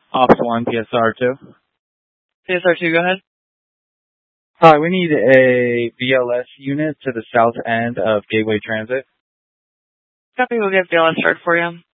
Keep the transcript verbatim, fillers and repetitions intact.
Ops one, P S R two. P S R two, go ahead. Hi, we need a B L S unit to the south end of Gateway Transit. Copy, we'll get B L S started for you.